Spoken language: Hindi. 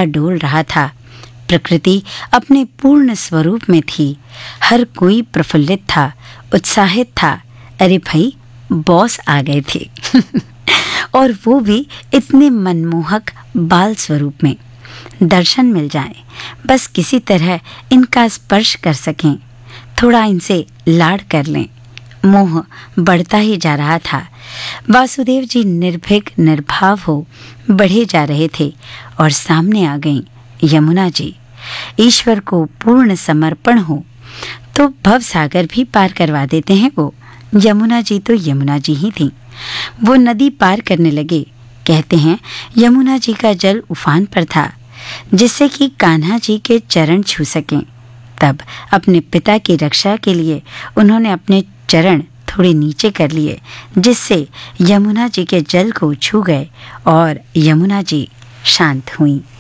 नौका डोल रहा था। प्रकृति अपने पूर्ण स्वरूप में थी। हर कोई प्रफुल्लित था, उत्साहित था। अरे भाई, बॉस आ गए थे और वो भी इतने मनमोहक बाल स्वरूप में। दर्शन मिल जाए, बस किसी तरह इनका स्पर्श कर सकें, थोड़ा इनसे लाड कर लें। मोह बढ़ता ही जा रहा था। वासुदेव जी निर्भीक निर्भाव हो बढ़े जा रहे थे और सामने आ गईं यमुना जी। ईश्वर को पूर्ण समर्पण हो तो भव सागर भी पार करवा देते हैं वो। यमुना जी तो यमुना जी ही थी। वो नदी पार करने लगे। कहते हैं यमुना जी का जल उफान पर था, जिससे कि कान्हा जी के चरण छू सकें। तब अपने पिता की रक्षा के लिए उन्होंने अपने चरण थोड़े नीचे कर लिए, जिससे यमुना जी के जल को छू गए और यमुना जी शांत हुई।